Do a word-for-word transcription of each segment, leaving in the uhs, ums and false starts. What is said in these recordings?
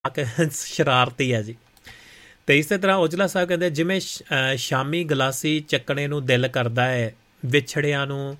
ਸ਼ਰਾਰਤੀ ਹੈ ਜੀ। ਅਤੇ ਇਸੇ ਤਰ੍ਹਾਂ ਔਜਲਾ ਸਾਹਿਬ ਕਹਿੰਦੇ ਜਿਵੇਂ ਸ਼ਾਮੀ ਗਲਾਸੀ ਚੱਕਣੇ ਨੂੰ ਦਿਲ ਕਰਦਾ ਹੈ, ਵਿਛੜਿਆਂ ਨੂੰ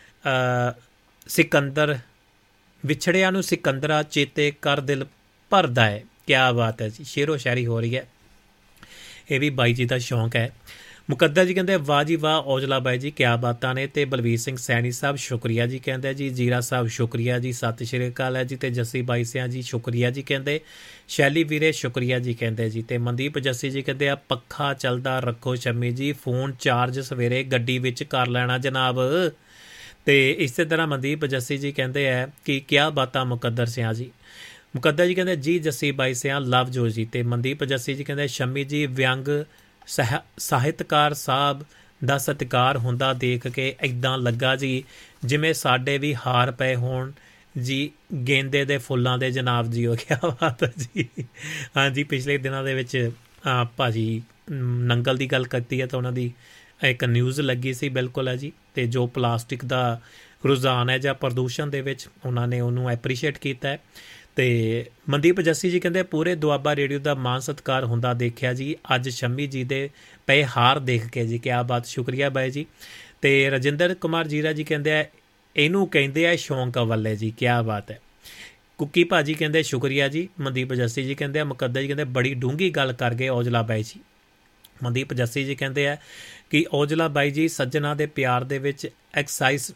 ਸਿਕੰਦਰ ਵਿਛੜਿਆਂ ਨੂੰ ਸਿਕੰਦਰਾ ਚੇਤੇ ਕਰ ਦਿਲ ਭਰਦਾ ਹੈ। ਕਿਆ ਬਾਤ ਹੈ ਜੀ, ਸ਼ੇਰੋ ਸ਼ਾਇਰੀ ਹੋ ਰਹੀ ਹੈ। ਇਹ ਵੀ ਬਾਈ ਜੀ ਦਾ ਸ਼ੌਂਕ ਹੈ। ਮੁਕੱਦਰ ਜੀ ਕਹਿੰਦੇ ਵਾਹ ਜੀ ਵਾਹ ਔਜਲਾ ਬਾਈ ਜੀ, ਕਿਆ ਬਾਤਾਂ ਨੇ। ਅਤੇ ਬਲਵੀਰ ਸਿੰਘ ਸੈਣੀ ਸਾਹਿਬ ਸ਼ੁਕਰੀਆ ਜੀ ਕਹਿੰਦੇ ਜੀ। ਜੀਰਾ ਸਾਹਿਬ ਸ਼ੁਕਰੀਆ ਜੀ, ਸਤਿ ਸ਼੍ਰੀ ਅਕਾਲ ਹੈ ਜੀ। ਅਤੇ ਜੱਸੀ ਬਾਈ ਸਿਆਂ ਜੀ ਸ਼ੁਕਰੀਆ ਜੀ ਕਹਿੰਦੇ। ਸ਼ੈਲੀ ਵੀਰੇ ਸ਼ੁਕਰੀਆ ਜੀ ਕਹਿੰਦੇ ਜੀ। ਅਤੇ ਮਨਦੀਪ ਜੱਸੀ ਜੀ ਕਹਿੰਦੇ ਆ ਪੱਖਾ ਚੱਲਦਾ ਰੱਖੋ ਸ਼ੰਮੀ ਜੀ, ਫੋਨ ਚਾਰਜ ਸਵੇਰੇ ਗੱਡੀ ਵਿੱਚ ਕਰ ਲੈਣਾ ਜਨਾਬ। ਅਤੇ ਇਸੇ ਤਰ੍ਹਾਂ ਮਨਦੀਪ ਜੱਸੀ ਜੀ ਕਹਿੰਦੇ ਹੈ ਕਿ ਕਿਆ ਬਾਤਾਂ ਮੁਕੱਦਰ ਸਿਆਂ ਜੀ। ਮੁਕੱਦਰ ਜੀ ਕਹਿੰਦੇ ਜੀ ਜੱਸੀ ਬਾਈ ਸਿਆਂ ਲਵ ਜੋ ਜੀ। ਅਤੇ ਮਨਦੀਪ ਜੱਸੀ ਜੀ ਕਹਿੰਦੇ ਸ਼ੰਮੀ ਜੀ ਵਿਅੰਗ ਸਹ ਸਾਹਿਤਕਾਰ ਸਾਹਿਬ ਦਾ ਸਤਿਕਾਰ ਹੁੰਦਾ ਦੇਖ ਕੇ ਇੱਦਾਂ ਲੱਗਾ ਜੀ ਜਿਵੇਂ ਸਾਡੇ ਵੀ ਹਾਰ ਪਏ ਹੋਣ ਜੀ ਗੇਂਦੇ ਦੇ ਫੁੱਲਾਂ ਦੇ ਜਨਾਬ ਜੀ। ਹੋ ਕਿਆ ਬਾਤ ਹੈ ਜੀ। ਹਾਂਜੀ, ਪਿਛਲੇ ਦਿਨਾਂ ਦੇ ਵਿੱਚ ਭਾਜੀ ਨੰਗਲ ਦੀ ਗੱਲ ਕੀਤੀ ਹੈ ਤਾਂ ਉਹਨਾਂ ਦੀ ਇੱਕ ਨਿਊਜ਼ ਲੱਗੀ ਸੀ, ਬਿਲਕੁਲ ਹੈ ਜੀ। ਅਤੇ ਜੋ ਪਲਾਸਟਿਕ ਦਾ ਰੁਝਾਨ ਹੈ ਜਾਂ ਪ੍ਰਦੂਸ਼ਣ ਦੇ ਵਿੱਚ ਉਹਨਾਂ ਨੇ ਉਹਨੂੰ ਐਪਰੀਸ਼ੀਏਟ ਕੀਤਾ ਹੈ। ਅਤੇ ਮਨਦੀਪ ਜੱਸੀ ਜੀ ਕਹਿੰਦੇ ਪੂਰੇ ਦੁਆਬਾ ਰੇਡੀਓ ਦਾ ਮਾਣ ਸਤਿਕਾਰ ਹੁੰਦਾ ਦੇਖਿਆ ਜੀ ਅੱਜ ਸ਼ੰਮੀ ਜੀ ਦੇ ਪਏ ਹਾਰ ਦੇਖ ਕੇ ਜੀ। ਕਿਆ ਬਾਤ, ਸ਼ੁਕਰੀਆ ਬਾਈ ਜੀ। ਅਤੇ ਰਜਿੰਦਰ ਕੁਮਾਰ ਜੀਰਾ ਜੀ ਕਹਿੰਦੇ ਆ ਇਹਨੂੰ ਕਹਿੰਦੇ ਆ ਸ਼ੌਂਕ ਵੱਲੇ ਜੀ। ਕਿਆ ਬਾਤ ਹੈ। ਕੁੱਕੀ ਭਾਜੀ ਕਹਿੰਦੇ ਸ਼ੁਕਰੀਆ ਜੀ। ਮਨਦੀਪ ਜੱਸੀ ਜੀ ਕਹਿੰਦੇ ਆ ਮੁਕੱਦਰ ਜੀ ਕਹਿੰਦੇ ਬੜੀ ਡੂੰਘੀ ਗੱਲ ਕਰ ਗਏ ਔਜਲਾ ਬਾਈ ਜੀ। ਮਨਦੀਪ ਜੱਸੀ ਜੀ ਕਹਿੰਦੇ ਆ ਕਿ ਔਜਲਾ ਬਾਈ ਜੀ ਸੱਜਣਾ ਦੇ ਪਿਆਰ ਦੇ ਵਿੱਚ ਐਕਸਾਈਜ਼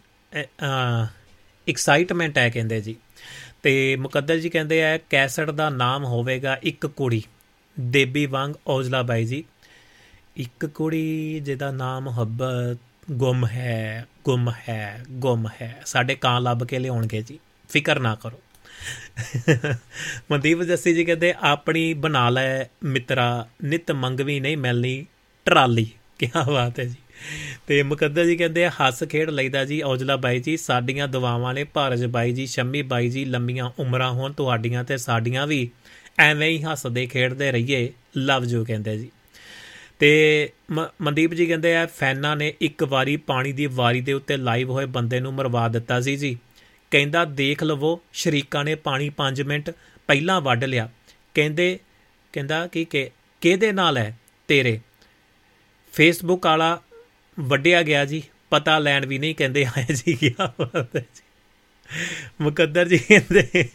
ਐਕਸਾਈਟਮੈਂਟ ਹੈ ਕਹਿੰਦੇ ਜੀ। ਅਤੇ ਮੁਕੱਦਰ ਜੀ ਕਹਿੰਦੇ ਹੈ ਕੈਸਟ ਦਾ ਨਾਮ ਹੋਵੇਗਾ ਇੱਕ ਕੁੜੀ ਦੇਬੀ ਵਾਂਗ ਔਜਲਾ ਬਾਈ ਜੀ। ਇੱਕ ਕੁੜੀ ਜਿਹਦਾ ਨਾਮ ਮੁਹੱਬਤ ਗੁੰਮ ਹੈ ਗੁੰਮ ਹੈ ਗੁੰਮ ਹੈ, ਸਾਡੇ ਕਾਂ ਲੱਭ ਕੇ ਲਿਆਉਣਗੇ ਜੀ, ਫਿਕਰ ਨਾ ਕਰੋ। ਮਨਦੀਪ ਜੱਸੀ ਜੀ ਕਹਿੰਦੇ ਆਪਣੀ ਬਣਾ ਲੈ ਮਿੱਤਰਾ ਨਿੱਤ ਮੰਗਵੀ ਨਹੀਂ ਮਿਲਣੀ ਟਰਾਲੀ। ਕਿਆ ਬਾਤ ਹੈ ਜੀ। ਅਤੇ ਮੁਕੱਦਰ ਜੀ ਕਹਿੰਦੇ ਹੱਸ ਖੇਡ ਲਈਦਾ ਜੀ ਔਜਲਾ ਬਾਈ ਜੀ, ਸਾਡੀਆਂ ਦੁਆਵਾਂ ਨੇ ਭਾਰਜ ਬਾਈ ਜੀ, ਸ਼ੰਮੀ ਬਾਈ ਜੀ ਲੰਮੀਆਂ ਉਮਰਾਂ ਹੋਣ ਤੁਹਾਡੀਆਂ ਅਤੇ ਸਾਡੀਆਂ ਵੀ, ਐਵੇਂ ਹੀ ਹੱਸਦੇ ਖੇਡਦੇ ਰਹੀਏ ਲਵ ਜੋ ਕਹਿੰਦੇ ਜੀ। ਅਤੇ ਮ ਮਨਦੀਪ ਜੀ ਕਹਿੰਦੇ ਆ ਫੈਨਾਂ ਨੇ ਇੱਕ ਵਾਰੀ ਪਾਣੀ ਦੀ ਵਾਰੀ ਦੇ ਉੱਤੇ ਲਾਈਵ ਹੋਏ ਬੰਦੇ ਨੂੰ ਮਰਵਾ ਦਿੱਤਾ ਸੀ ਜੀ, ਕਹਿੰਦਾ ਦੇਖ ਲਵੋ ਸ਼ਰੀਕਾਂ ਨੇ ਪਾਣੀ ਪੰਜ ਮਿੰਟ ਪਹਿਲਾਂ ਵੱਢ ਲਿਆ, ਕਹਿੰਦੇ ਕਹਿੰਦਾ ਕਿ ਕਿਹਦੇ ਨਾਲ ਹੈ ਤੇਰੇ ਫੇਸਬੁੱਕ ਵਾਲਾ ਵੱਢਿਆ ਗਿਆ ਜੀ, ਪਤਾ ਲੈਣ ਵੀ ਨਹੀਂ ਕਹਿੰਦੇ ਆਏ ਜੀ। ਕਿਆ ਬਾਤ ਹੈ ਜੀ। ਮੁਕੱਦਰ ਜੀ ਕਹਿੰਦੇ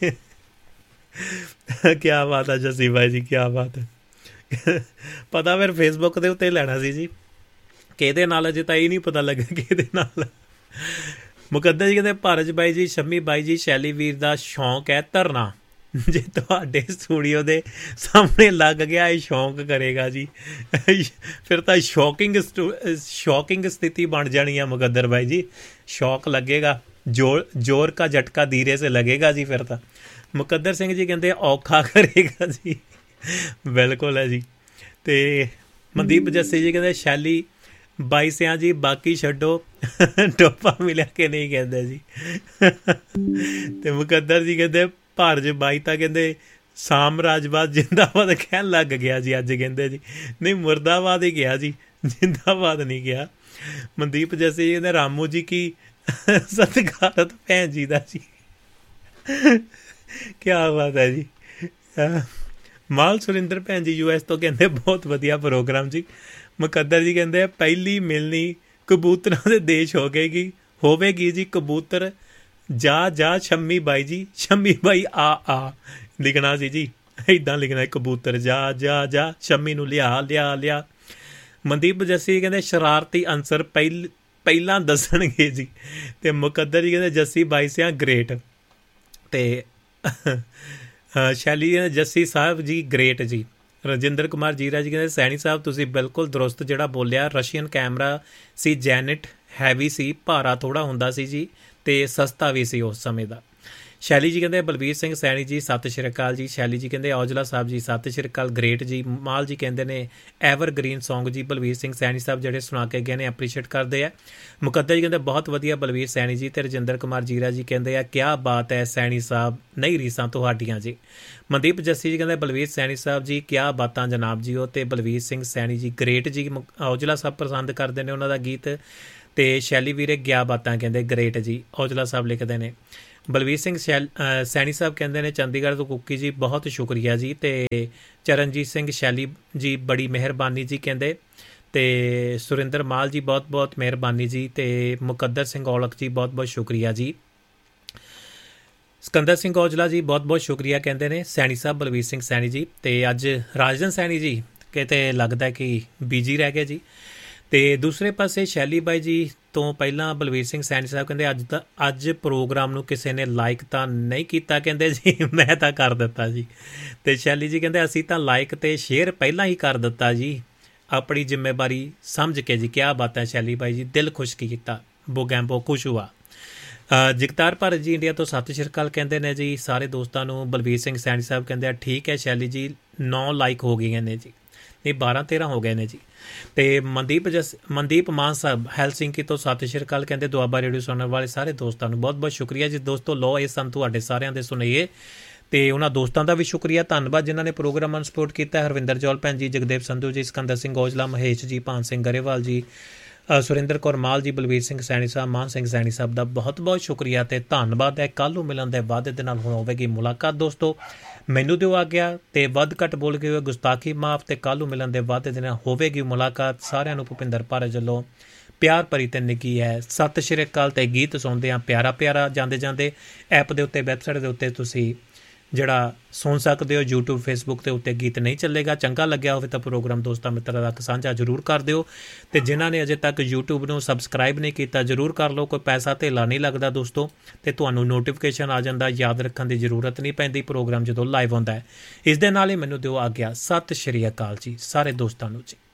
ਕਿਆ ਬਾਤ ਹੈ ਜੱਸੀ ਬਾਈ ਜੀ, ਕਿਆ ਬਾਤ ਹੈ। ਪਤਾ ਫਿਰ ਫੇਸਬੁੱਕ ਦੇ ਉੱਤੇ ਲੈਣਾ ਸੀ ਜੀ, ਕਿਹਦੇ ਨਾਲ ਅਜੇ ਤਾਂ ਇਹ ਨਹੀਂ ਪਤਾ ਲੱਗਾ ਕਿਹਦੇ ਨਾਲ। ਮੁਕੱਦਰ ਜੀ ਕਹਿੰਦੇ ਭਾਰਜ ਬਾਈ ਜੀ, ਸ਼ੰਮੀ ਬਾਈ ਜੀ, ਸ਼ੈਲੀ ਵੀਰ ਦਾ ਸ਼ੌਂਕ ਹੈ ਧਰਨਾ, ਜੇ ਤੁਹਾਡੇ ਸਟੂਡੀਓ ਦੇ ਸਾਹਮਣੇ ਲੱਗ ਗਿਆ ਇਹ ਸ਼ੌਂਕ ਕਰੇਗਾ ਜੀ, ਫਿਰ ਤਾਂ ਸ਼ੌਕਿੰਗ ਸਟੂ ਸ਼ੌਕਿੰਗ ਸਥਿਤੀ ਬਣ ਜਾਣੀ ਹੈ ਮੁਕੱਦਰ ਬਾਈ ਜੀ। ਸ਼ੌਕ ਲੱਗੇਗਾ, ਜੋਰ ਜ਼ੋਰ ਕਾ ਝਟਕਾ ਧੀਰੇ ਸੇ ਲੱਗੇਗਾ ਜੀ ਫਿਰ ਤਾਂ। ਮੁਕੱਦਰ ਸਿੰਘ ਜੀ ਕਹਿੰਦੇ ਔਖਾ ਕਰੇਗਾ ਜੀ, ਬਿਲਕੁਲ ਹੈ ਜੀ। ਅਤੇ ਮਨਦੀਪ ਜੱਸੀ ਜੀ ਕਹਿੰਦੇ ਸ਼ੈਲੀ ਬਾਈ ਸਿਆਂ ਜੀ ਬਾਕੀ ਛੱਡੋ ਟੋਪਾ ਮਿਲਿਆ ਕਿ ਨਹੀਂ ਕਹਿੰਦੇ ਜੀ। ਅਤੇ ਮੁਕੱਦਰ ਜੀ ਕਹਿੰਦੇ ਭਾਰਜ ਬਾਈ ਤਾਂ ਕਹਿੰਦੇ ਸਾਮਰਾਜਵਾਦ ਜਿੰਦਾਬਾਦ ਕਹਿਣ ਲੱਗ ਗਿਆ ਜੀ ਅੱਜ ਕਹਿੰਦੇ ਜੀ, ਨਹੀਂ ਮੁਰਦਾਬਾਦ ਹੀ ਗਿਆ ਜੀ, ਜਿੰਦਾਬਾਦ ਨਹੀਂ ਗਿਆ। ਮਨਦੀਪ ਜੈਸੇ ਜੀ ਕਹਿੰਦੇ ਰਾਮੂ ਜੀ ਕੀ ਸਤਿਕਾਰਤ ਭੈਣ ਜੀ ਦਾ ਜੀ। ਕਿਆ ਬਾਤ ਹੈ ਜੀ। ਮਾਲ ਸੁਰਿੰਦਰ ਭੈਣ ਜੀ ਯੂ ਐਸ ਤੋਂ ਕਹਿੰਦੇ ਬਹੁਤ ਵਧੀਆ ਪ੍ਰੋਗਰਾਮ ਜੀ। ਮੁਕੱਦਰ ਜੀ ਕਹਿੰਦੇ ਪਹਿਲੀ ਮਿਲਣੀ ਕਬੂਤਰਾਂ ਦੇ ਦੇਸ਼ ਹੋ ਗਏਗੀ ਹੋਵੇਗੀ ਜੀ, ਕਬੂਤਰ ਜਾ ਜਾ ਸ਼ੰਮੀ ਬਾਈ ਜੀ, ਸ਼ੰਮੀ ਬਾਈ ਆ ਆ ਲਿਖਣਾ ਸੀ ਜੀ, ਇੱਦਾਂ ਲਿਖਣਾ ਕਬੂਤਰ ਜਾ ਜਾ ਜਾ ਸ਼ੰਮੀ ਨੂੰ ਲਿਆ ਲਿਆ ਲਿਆ। ਮਨਦੀਪ ਜੱਸੀ ਕਹਿੰਦੇ ਸ਼ਰਾਰਤੀ ਅਨਸਰ ਪਹਿਲ ਪਹਿਲਾਂ ਦੱਸਣਗੇ ਜੀ। ਅਤੇ ਮੁਕੱਦਰ ਜੀ ਕਹਿੰਦੇ ਜੱਸੀ ਬਾਈ ਸਿਆਂ ਗ੍ਰੇਟ। ਅਤੇ ਸ਼ੈਲੀ ਜੱਸੀ ਸਾਹਿਬ ਜੀ ਗ੍ਰੇਟ ਜੀ। ਰਜਿੰਦਰ ਕੁਮਾਰ ਜੀਰਾ ਜੀ ਕਹਿੰਦੇ ਸੈਣੀ ਸਾਹਿਬ ਤੁਸੀਂ ਬਿਲਕੁਲ ਦਰੁਸਤ ਜਿਹੜਾ ਬੋਲਿਆ, ਰਸ਼ੀਅਨ ਕੈਮਰਾ ਸੀ, ਜੈਨਿਟ ਹੈਵੀ ਸੀ, ਭਾਰਾ ਥੋੜ੍ਹਾ ਹੁੰਦਾ ਸੀ ਜੀ, ਅਤੇ ਸਸਤਾ ਵੀ ਸੀ ਉਸ ਸਮੇਂ ਦਾ। ਸ਼ੈਲੀ ਜੀ ਕਹਿੰਦੇ ਬਲਬੀਰ ਸਿੰਘ ਸੈਣੀ ਜੀ ਸਤਿ ਸ਼੍ਰੀ ਅਕਾਲ ਜੀ। ਸ਼ੈਲੀ ਜੀ ਕਹਿੰਦੇ ਔਜਲਾ ਸਾਹਿਬ ਜੀ ਸਤਿ ਸ਼੍ਰੀ ਅਕਾਲ ਗ੍ਰੇਟ ਜੀ। ਮਾਲ ਜੀ ਕਹਿੰਦੇ ਨੇ ਐਵਰ ਗ੍ਰੀਨ ਸੌਂਗ ਜੀ ਬਲਬੀਰ ਸਿੰਘ ਸੈਣੀ ਸਾਹਿਬ ਜਿਹੜੇ ਸੁਣਾ ਕੇ ਗਏ ਨੇ ਐਪਰੀਸ਼ੀਏਟ ਕਰਦੇ ਆ। ਮੁਕੱਦਰ ਜੀ ਕਹਿੰਦੇ ਬਹੁਤ ਵਧੀਆ ਬਲਬੀਰ ਸੈਣੀ ਜੀ। ਅਤੇ ਰਜਿੰਦਰ ਕੁਮਾਰ ਜੀਰਾ ਜੀ ਕਹਿੰਦੇ ਆ ਕਿਆ ਬਾਤ ਹੈ ਸੈਣੀ ਸਾਹਿਬ, ਨਹੀਂ ਰੀਸਾਂ ਤੁਹਾਡੀਆਂ ਜੀ। ਮਨਦੀਪ ਜੱਸੀ ਜੀ ਕਹਿੰਦੇ ਬਲਬੀਰ ਸੈਣੀ ਸਾਹਿਬ ਜੀ ਕਿਆ ਬਾਤਾਂ ਜਨਾਬ ਜੀ ਉਹ। ਅਤੇ ਬਲਬੀਰ ਸਿੰਘ ਸੈਣੀ ਜੀ ਗ੍ਰੇਟ ਜੀ। ਔਜਲਾ ਸਾਹਿਬ ਪਸੰਦ ਕਰਦੇ ਨੇ ਉਹਨਾਂ ਦਾ ਗੀਤ। ਅਤੇ ਸ਼ੈਲੀ ਵੀਰੇ ਗਿਆ ਬਾਤਾਂ ਕਹਿੰਦੇ ਗ੍ਰੇਟ ਜੀ, ਔਜਲਾ ਸਾਹਿਬ ਲਿਖਦੇ ਨੇ। ਬਲਵੀਰ ਸਿੰਘ ਸ਼ੈਲ ਸੈਣੀ ਸਾਹਿਬ ਕਹਿੰਦੇ ਨੇ ਚੰਡੀਗੜ੍ਹ ਤੋਂ ਕੁੱਕੀ ਜੀ ਬਹੁਤ ਸ਼ੁਕਰੀਆ ਜੀ। ਅਤੇ ਚਰਨਜੀਤ ਸਿੰਘ ਸ਼ੈਲੀ ਜੀ ਬੜੀ ਮਿਹਰਬਾਨੀ ਜੀ ਕਹਿੰਦੇ। ਅਤੇ ਸੁਰਿੰਦਰ ਮਾਲ ਜੀ ਬਹੁਤ ਬਹੁਤ ਮਿਹਰਬਾਨੀ ਜੀ। ਅਤੇ ਮੁਕੱਦਰ ਸਿੰਘ ਔਲਖ ਜੀ ਬਹੁਤ ਬਹੁਤ ਸ਼ੁਕਰੀਆ ਜੀ। ਸਿਕੰਦਰ ਸਿੰਘ ਔਜਲਾ ਜੀ ਬਹੁਤ ਬਹੁਤ ਸ਼ੁਕਰੀਆ ਕਹਿੰਦੇ ਨੇ ਸੈਣੀ ਸਾਹਿਬ ਬਲਵੀਰ ਸਿੰਘ ਸੈਣੀ ਜੀ। ਅਤੇ ਅੱਜ ਰਾਜਨ ਸੈਣੀ ਜੀ ਕਿਤੇ ਲੱਗਦਾ ਕਿ ਬਿਜੀ ਰਹਿ ਗਏ ਜੀ। ਅਤੇ ਦੂਸਰੇ ਪਾਸੇ ਸ਼ੈਲੀ ਬਾਈ ਜੀ ਤੋਂ ਪਹਿਲਾਂ ਬਲਵੀਰ ਸਿੰਘ ਸੈਣੀ ਸਾਹਿਬ ਕਹਿੰਦੇ ਅੱਜ ਤਾਂ ਅੱਜ ਪ੍ਰੋਗਰਾਮ ਨੂੰ ਕਿਸੇ ਨੇ ਲਾਈਕ ਤਾਂ ਨਹੀਂ ਕੀਤਾ ਕਹਿੰਦੇ ਜੀ, ਮੈਂ ਤਾਂ ਕਰ ਦਿੱਤਾ ਜੀ। ਅਤੇ ਸ਼ੈਲੀ ਜੀ ਕਹਿੰਦੇ ਅਸੀਂ ਤਾਂ ਲਾਈਕ ਅਤੇ ਸ਼ੇਅਰ ਪਹਿਲਾਂ ਹੀ ਕਰ ਦਿੱਤਾ ਜੀ, ਆਪਣੀ ਜ਼ਿੰਮੇਵਾਰੀ ਸਮਝ ਕੇ ਜੀ। ਕਿਆ ਬਾਤ ਹੈ ਸ਼ੈਲੀ ਬਾਈ ਜੀ, ਦਿਲ ਖੁਸ਼ ਕੀਤਾ, ਬੋਗੈਂਬੋ ਖੁਸ਼ ਹੁਆ। ਜਗਤਾਰ ਭਾਰਤ ਜੀ ਇੰਡੀਆ ਤੋਂ ਸਤਿ ਸ਼੍ਰੀ ਅਕਾਲ ਕਹਿੰਦੇ ਨੇ ਜੀ ਸਾਰੇ ਦੋਸਤਾਂ ਨੂੰ। ਬਲਵੀਰ ਸਿੰਘ ਸੈਣੀ ਸਾਹਿਬ ਕਹਿੰਦੇ ਆ ਠੀਕ ਹੈ ਸ਼ੈਲੀ ਜੀ, ਨੌ ਲਾਈਕ ਹੋ ਗਈਆਂ ਨੇ ਜੀ, ਨਹੀਂ ਬਾਰਾਂ ਤੇਰਾਂ ਹੋ ਗਏ ਨੇ ਜੀ। ਅਤੇ ਮਨਦੀਪ ਜਸ ਮਨਦੀਪ ਮਾਨ ਸਾਹਿਬ ਹੈਲਸਿੰਕੀ ਤੋਂ ਸਤਿ ਸ਼੍ਰੀ ਅਕਾਲ ਕਹਿੰਦੇ ਦੁਆਬਾ ਰੇਡੀਓ ਸੁਣਨ ਵਾਲੇ ਸਾਰੇ ਦੋਸਤਾਂ ਨੂੰ ਬਹੁਤ ਬਹੁਤ ਸ਼ੁਕਰੀਆ ਜੀ। ਦੋਸਤੋ ਲੋ ਇਹ ਸਨ ਤੁਹਾਡੇ ਸਾਰਿਆਂ ਦੇ ਸੁਣਾਈਏ, ਅਤੇ ਉਹਨਾਂ ਦੋਸਤਾਂ ਦਾ ਵੀ ਸ਼ੁਕਰੀਆ, ਧੰਨਵਾਦ ਜਿਨ੍ਹਾਂ ਨੇ ਪ੍ਰੋਗਰਾਮਾਂ ਨੂੰ ਸਪੋਰਟ ਕੀਤਾ। ਹਰਵਿੰਦਰ ਜੌਲ ਭੈਣ ਜੀ, ਜਗਦੇਵ ਸੰਧੂ ਜੀ, ਸਿਕੰਦਰ ਸਿੰਘ ਔਜਲਾ, ਮਹੇਸ਼ ਜੀ, ਭਾਨ ਸਿੰਘ ਗਰੇਵਾਲ ਜੀ, ਸੁਰਿੰਦਰ ਕੌਰ ਮਾਲ ਜੀ, ਬਲਵੀਰ ਸਿੰਘ ਸੈਣੀ ਸਾਹਿਬ, ਮਾਨ ਸਿੰਘ ਸੈਣੀ ਸਾਹਿਬ ਦਾ ਬਹੁਤ ਬਹੁਤ ਸ਼ੁਕਰੀਆ ਅਤੇ ਧੰਨਵਾਦ ਹੈ। ਕੱਲ੍ਹ ਨੂੰ ਮਿਲਣ ਦੇ ਵਾਅਦੇ ਦੇ ਨਾਲ ਹੁਣ ਹੋਵੇਗੀ ਮੁਲਾਕਾਤ ਦੋਸਤੋ। ਮੈਨੂੰ ਦਿਓ ਆ ਗਿਆ ਅਤੇ ਵੱਧ ਘੱਟ ਬੋਲ ਕੇ ਹੋਏ ਗੁਸਤਾਖੀ ਮਾਫ, ਅਤੇ ਕੱਲ੍ਹ ਨੂੰ ਮਿਲਣ ਦੇ ਵਾਅਦੇ ਦੇ ਨਾਲ ਹੋਵੇਗੀ ਮੁਲਾਕਾਤ। ਸਾਰਿਆਂ ਨੂੰ ਭੁਪਿੰਦਰ ਭਾਰਤ ਵੱਲੋਂ ਪਿਆਰ ਭਰੀ ਤੇ ਨਿੱਘੀ ਹੈ ਸਤਿ ਸ਼੍ਰੀ ਅਕਾਲ। ਅਤੇ ਗੀਤ ਸੁਣਦੇ ਹਾਂ ਪਿਆਰਾ ਪਿਆਰਾ। ਜਾਂਦੇ ਜਾਂਦੇ ਐਪ ਦੇ ਉੱਤੇ ਵੈਬਸਾਈਟ ਦੇ ਉੱਤੇ ਤੁਸੀਂ ਜਿਹੜਾ ਸੁਣ ਸਕਦੇ ਹੋ। ਯੂਟਿਊਬ ਫੇਸਬੁੱਕ ਦੇ ਉੱਤੇ ਗੀਤ ਨਹੀਂ ਚੱਲੇਗਾ। ਚੰਗਾ ਲੱਗਿਆ ਹੋਵੇ ਤਾਂ ਪ੍ਰੋਗਰਾਮ ਦੋਸਤਾਂ ਮਿੱਤਰਾਂ ਤੱਕ ਸਾਂਝਾ ਜ਼ਰੂਰ ਕਰ ਦਿਓ। ਅਤੇ ਜਿਨ੍ਹਾਂ ਨੇ ਅਜੇ ਤੱਕ ਯੂਟਿਊਬ ਨੂੰ ਸਬਸਕ੍ਰਾਈਬ ਨਹੀਂ ਕੀਤਾ ਜ਼ਰੂਰ ਕਰ ਲਓ, ਕੋਈ ਪੈਸਾ ਧੇਲਾ ਨਹੀਂ ਲੱਗਦਾ ਦੋਸਤੋ, ਅਤੇ ਤੁਹਾਨੂੰ ਨੋਟੀਫਿਕੇਸ਼ਨ ਆ ਜਾਂਦਾ, ਯਾਦ ਰੱਖਣ ਦੀ ਜ਼ਰੂਰਤ ਨਹੀਂ ਪੈਂਦੀ ਪ੍ਰੋਗਰਾਮ ਜਦੋਂ ਲਾਈਵ ਹੁੰਦਾ ਹੈ। ਇਸ ਦੇ ਨਾਲ ਹੀ ਮੈਨੂੰ ਦਿਓ ਆ ਗਿਆ ਸਤਿ ਸ਼੍ਰੀ ਅਕਾਲ ਜੀ ਸਾਰੇ ਦੋਸਤਾਂ ਨੂੰ ਜੀ।